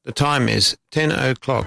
The time is 10 o'clock.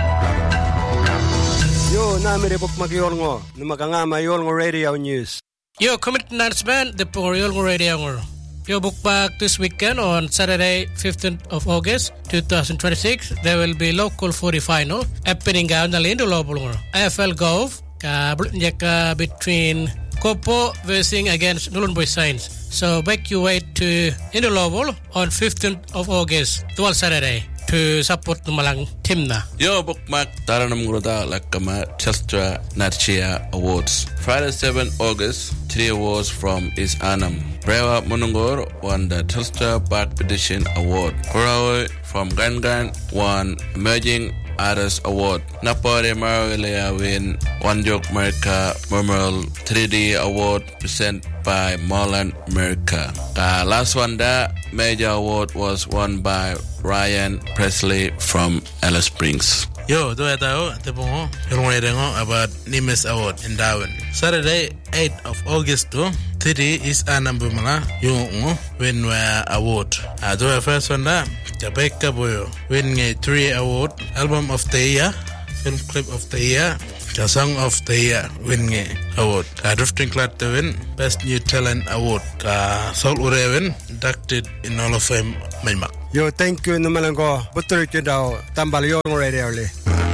Yo, namire pagmagiyolngo, numakangama yolngo radio news. Yo, community announcement, the Yolngo Radio. Yo, book back this weekend on Saturday, 15th of August, 2026. There will be local 40 final happening in the Lindolobul. AFL Golf, between Kopo versing against Nulunboy Science. So make your way to Indolobul on 15th of August, 12 Saturday, to support the Malang Timna. Yo, bookmark Taranam Guruda Lakama Telstra Natchia Awards. Friday, 7 August, 3 awards from East Annam. Brewa Munungor won the Telstra Park Petition Award. Korawe from Gangan won Emerging Artist Award. Napore Marilea win One Joke America Memorial 3D Award presented by Marlon America. The last one, the major award was won by Ryan Presley from Alice Springs. Yo, do I tell the Pongo? About Nimes Award in Darwin. Saturday, 8th of August, 30 is Anambumala. You win award. I do a first one that Jamaica Boyo win a 3 award. Album of the year, film clip of the year, the song of the year win a award. Drifting Clat to win Best New Talent Award. Saul Ureven inducted in Hall of Fame Maymak. Yo, thank you numalango. Butur daw tambal yolngo radio li.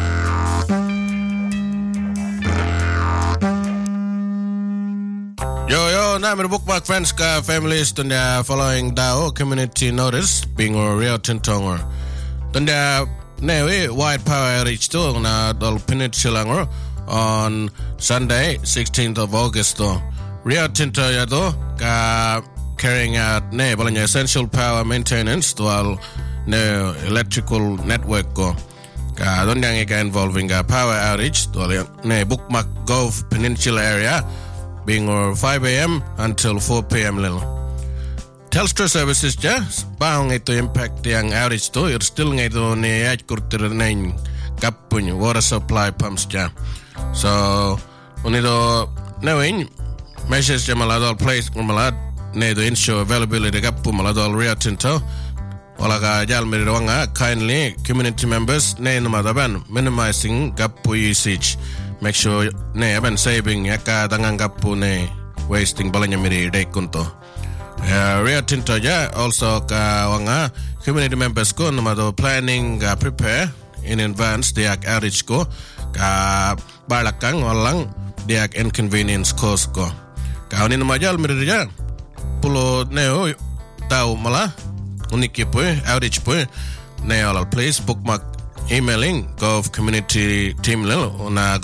Yo, namir bookmark friends ka families tunda following dao community notice being a Rio Tinto tunda newe wide power reach to na dol peninsula on Sunday 16th of August Rio Tinto yado ka carrying out balanya essential power maintenance to all electrical network ko ka don yang involving power outage to bookmark Gulf Peninsula area being 5 a.m. until 4 p.m. Lil. Telstra services just bang ito impact yang outage to you're still ngayon ni at kurtir nine kapun water supply pumps ja. So unito knowing measures ja maladol place malad ne to ensure availability kapu maladol Rio Tinto wala ka jal meridwanga kindly community members ne namadaban minimizing kapu usage. Make sure ne aban saving yaka dangang kapu ne wasting balanya miri day kunto. Rio Tinto ja also ka wanga community members ko namado planning prepare in advance diak outage ko ka balakang walang diak inconvenience cause ko. Ka unin majal miri ja pulo neo tau mala uniki po outage po ne all place bookmark emailing Gov Community Team lil na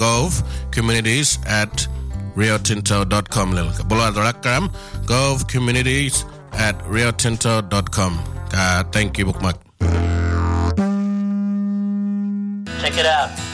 govcommunities@riotinto.com lil kabula darakram govcommunities@riotinto.com thank you bookmark. Check it out.